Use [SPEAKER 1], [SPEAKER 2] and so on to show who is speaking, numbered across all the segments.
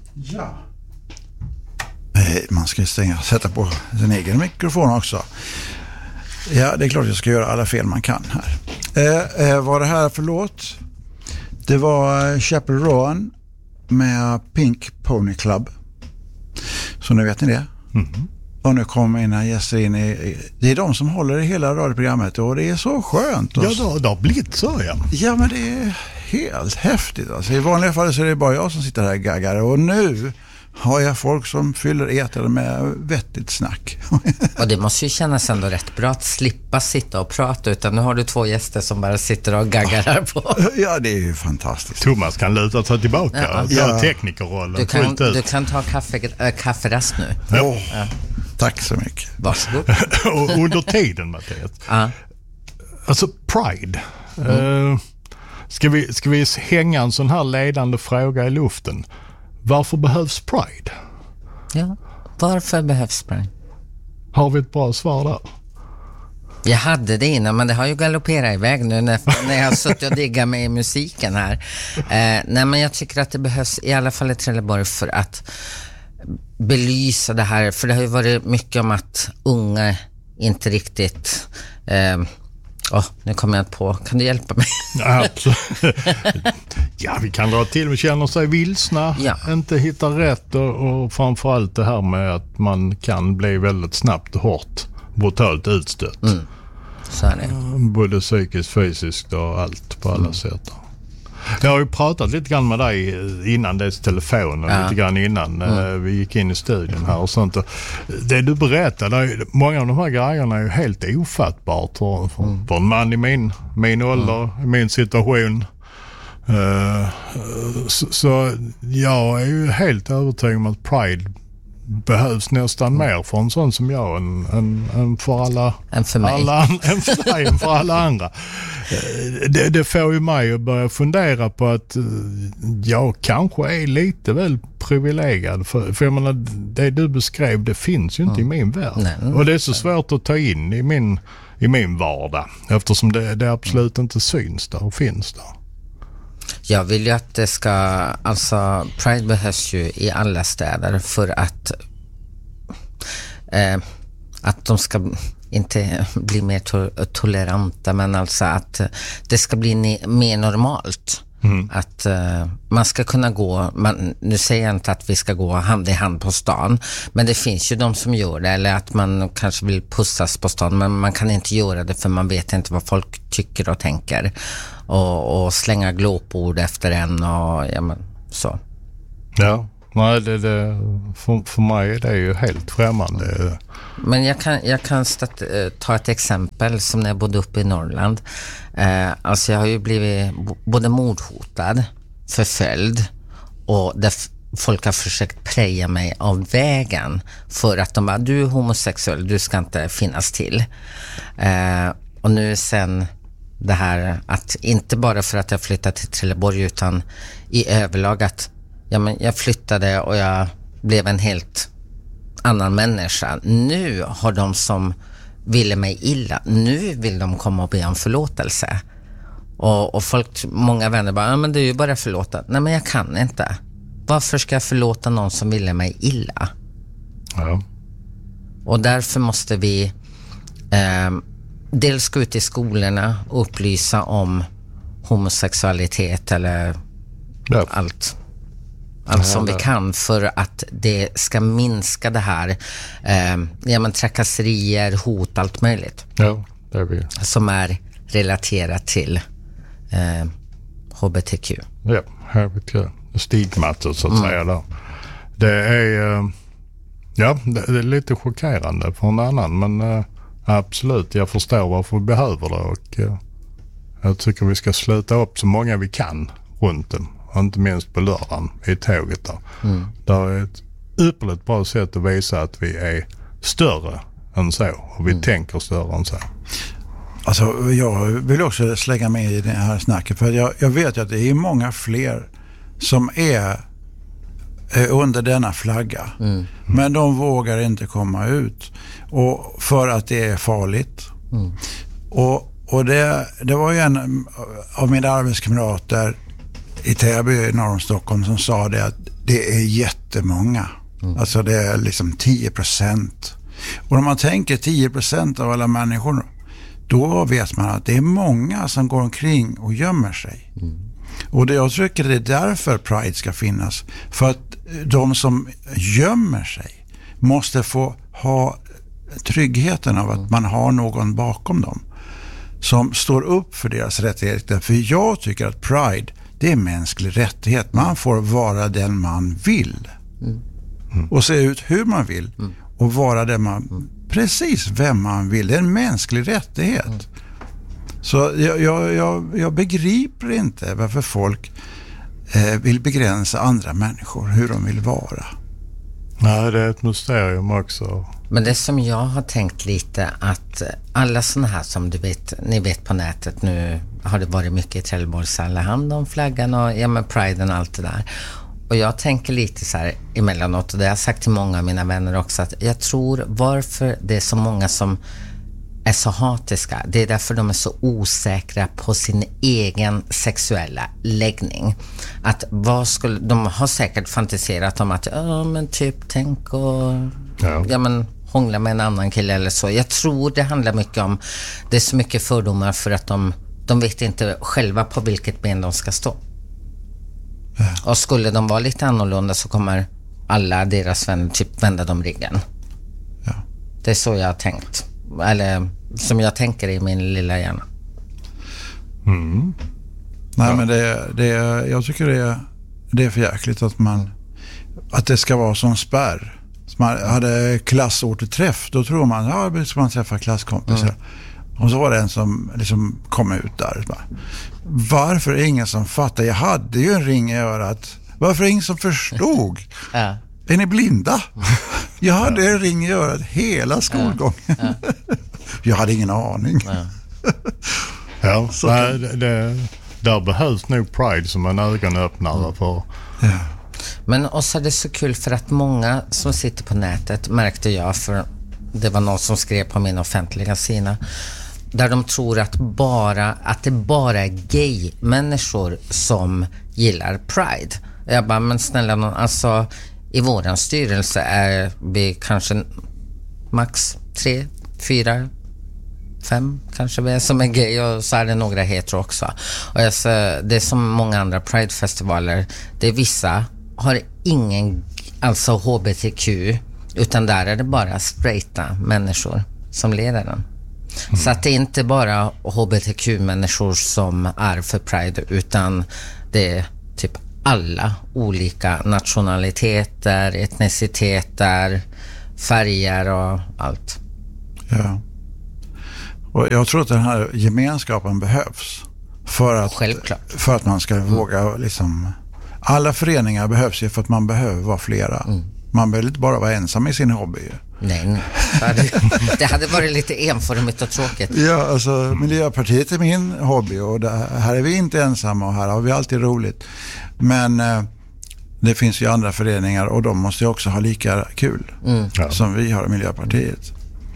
[SPEAKER 1] Ja. Man ska sätta på sin egen mikrofon också. Ja, det är klart jag ska göra alla fel man kan här. Vad det här för låt? Det var Chappell Rowan med Pink Pony Club. Så nu vet ni det. Mm-hmm. Och nu kommer mina gäster in det är de som håller i hela radioprogrammet och det är så skönt.
[SPEAKER 2] Ja, det har blivit så, ja.
[SPEAKER 1] Ja, men det är helt häftigt. Alltså, i vanliga fall så är det bara jag som sitter här och gaggar. Och nu har jag folk som fyller etern med vettigt snack.
[SPEAKER 3] Och det måste ju kännas ändå rätt bra att slippa sitta och prata, utan nu har du 2 gäster som bara sitter och gaggar här på.
[SPEAKER 1] Ja, det är ju fantastiskt.
[SPEAKER 2] Thomas kan luta sig tillbaka och ta teknikerrollen.
[SPEAKER 3] Du kan ta kafferast nu.
[SPEAKER 1] Ja. Ja. Tack så mycket.
[SPEAKER 3] Varsågod.
[SPEAKER 2] Och under tiden, Mattias. Alltså Pride. Ska vi hänga en sån här ledande fråga i luften? Varför behövs Pride?
[SPEAKER 3] Ja, varför behövs Pride?
[SPEAKER 2] Har vi ett bra svar där?
[SPEAKER 3] Jag hade det innan, men det har ju galopperat iväg nu när jag har suttit och diggat med i musiken här. Nej, men jag tycker att det behövs i alla fall i Trelleborg för att belysa det här. För det har ju varit mycket om att unga inte riktigt... nu kommer jag på. Kan du hjälpa mig?
[SPEAKER 2] Ja, vi kan dra till och känna sig vilsna. Ja. Inte hitta rätt och framförallt det här med att man kan bli väldigt snabbt och hårt brutalt utstött.
[SPEAKER 3] Så är det.
[SPEAKER 2] Både psykiskt, fysiskt och allt på alla sätt. Jag har ju pratat lite grann med dig innan dess telefon och lite grann innan vi gick in i studion här och sånt. Och det du berättade, många av de här grejerna är ju helt ofattbart för en man i min ålder, i min situation. Så jag är ju helt övertygad om att Pride behövs nästan mer för en sån som jag än för alla
[SPEAKER 3] än för mig.
[SPEAKER 2] Än för alla andra. Det får ju mig att börja fundera på att jag kanske är lite väl privilegierad för jag menar, det du beskrev, det finns ju inte i min värld. Nej. Och det är så svårt att ta in i min vardag eftersom det absolut inte syns där och finns där.
[SPEAKER 3] Jag vill ju att det ska, alltså Pride behövs ju i alla städer för att de ska inte bli mer toleranta, men alltså att det ska bli mer normalt. Att man ska kunna gå, nu säger jag inte att vi ska gå hand i hand på stan, men det finns ju de som gör det, eller att man kanske vill pussas på stan, men man kan inte göra det för man vet inte vad folk tycker och tänker och slänga glåpord efter en och ja, men så.
[SPEAKER 2] Ja, nej, för mig är det ju helt främmande.
[SPEAKER 3] Men jag kan ta ett exempel som när jag bodde uppe i Norrland. Alltså jag har ju blivit både mordhotad, förföljd och där folk har försökt preja mig av vägen för att de bara, du är homosexuell, du ska inte finnas till. Och nu sen det här att inte bara för att jag flyttade till Trelleborg utan i överlag att jag flyttade och jag blev en helt annan människa. Nu har de som ville mig illa, nu vill de komma och be om förlåtelse. Och folk, många vänner bara, men det är ju bara förlåta. Nej, men jag kan inte. Varför ska jag förlåta någon som ville mig illa?
[SPEAKER 2] Ja. Och
[SPEAKER 3] därför måste vi dels gå ut i skolorna och upplysa om homosexualitet eller allt som vi kan för att det ska minska det här trakasserier, hot, allt möjligt.
[SPEAKER 2] Ja, det är vi.
[SPEAKER 3] Som är relaterat till HBTQ.
[SPEAKER 2] Ja, HBTQ. Stigmat så att säga där. Det är det är lite chockerande för en annan, men absolut, jag förstår varför vi behöver det och jag tycker vi ska sluta upp så många vi kan runt den. Inte minst på lördagen i tåget där. Det är ett ypperligt bra sätt att visa att vi är större än så och vi tänker större än så.
[SPEAKER 1] Alltså jag vill också slänga med i det här snacket för jag vet ju att det är många fler som är under denna flagga. Men de vågar inte komma ut och för att det är farligt. Och det var ju en av mina arbetskamrater i Täby norr om Stockholm som sa det att Det är jättemånga. Alltså det är liksom 10%. Och om man tänker 10% av alla människor, då vet man att det är många som går omkring och gömmer sig. Och det jag tycker det är därför Pride ska finnas. För att de som gömmer sig måste få ha tryggheten av att man har någon bakom dem som står upp för deras rättigheter. För jag tycker att Pride, det är mänsklig rättighet. Man får vara den man vill. Och se ut hur man vill. Och vara den precis vem man vill. Det är en mänsklig rättighet. Så jag begriper inte varför folk vill begränsa andra människor, hur de vill vara.
[SPEAKER 2] Nej, det är ett mysterium också.
[SPEAKER 3] Men det som jag har tänkt lite, att alla sådana här som du vet, ni vet på nätet, nu har det varit mycket i Trelleborgs Allehanda om flaggan och Priden och allt det där. Och jag tänker lite så här emellanåt, och det har jag sagt till många av mina vänner också, att jag tror varför det är så många som är så hatiska, det är därför de är så osäkra på sin egen sexuella läggning. Att de har säkert fantiserat om att men typ tänk och hångla med en annan kille eller så. Jag tror det handlar mycket om, det är så mycket fördomar för att de vet inte själva på vilket ben de ska stå. Och skulle de vara lite annorlunda så kommer alla deras vänner typ vända dem ryggen.
[SPEAKER 1] Ja.
[SPEAKER 3] Det är så jag har tänkt. Eller som jag tänker i min lilla hjärna.
[SPEAKER 1] Nej, men jag tycker det är för jäkligt att det ska vara som spärr. Så man hade klassåterträff, då tror man, då ska man träffa klasskompisar. Och så var det en som liksom kom ut där. Varför är ingen som fattar? Jag hade ju en ring i örat. Varför är ingen som förstod? Är ni blinda? Jag hade en ring i örat hela skolgången. Jag hade ingen aning.
[SPEAKER 2] Där behövs nog Pride som en ögonöppnare för.
[SPEAKER 3] Ja. Men också är det så kul för att många som sitter på nätet, märkte jag, för det var någon som skrev på min offentliga sida, där de tror att det bara är gay-människor som gillar Pride. Jag bara, men snälla, alltså i våran styrelse är vi kanske max 3, 4, 5 kanske vi är som är gay, och så är det några hetero också. Och det är som många andra Pride-festivaler, det är vissa har ingen, alltså HBTQ, utan där är det bara straighta människor som leder den. Så att det är inte bara HBTQ-människor som är för Pride, utan det är typ alla olika nationaliteter, etniciteter, färger och allt.
[SPEAKER 1] Ja. Och jag tror att den här gemenskapen behövs för att man ska våga liksom, alla föreningar behövs ju för att man behöver vara flera. Man behöver inte bara vara ensam i sin hobby.
[SPEAKER 3] Nej. Det hade varit lite enformigt och tråkigt.
[SPEAKER 1] Ja, alltså Miljöpartiet är min hobby och här är vi inte ensamma och här har vi alltid roligt. Men det finns ju andra föreningar och de måste ju också ha lika kul som vi har i Miljöpartiet.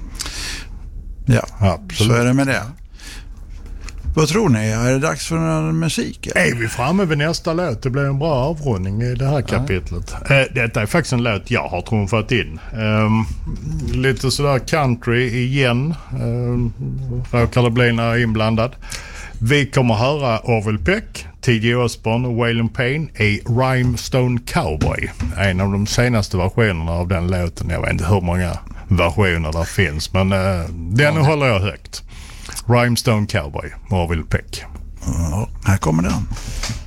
[SPEAKER 1] Ja, absolut. Så är det med det. Vad tror ni? Är det dags för en musik?
[SPEAKER 2] Är vi framme vid nästa låt? Det blir en bra avrundning i det här kapitlet. Detta är faktiskt en låt jag har trumfat in. Lite sådär country igen. Råkar det bli när jag är inblandad. Vi kommer höra Orville Peck, T.J. Osborne och Waylon Payne i Rhinestone Cowboy. En av de senaste versionerna av den låten. Jag vet inte hur många versioner där finns, men den håller jag högt. Rhinestone Cowboy, Orville Peck.
[SPEAKER 1] Ja, här kommer den.